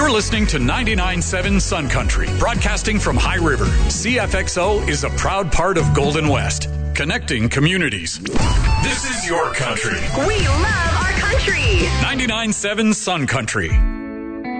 You're listening to 99.7 Sun Country, broadcasting from High River. CFXO is a proud part of Golden West, connecting communities. This is your country. We love our country. 99.7 Sun Country.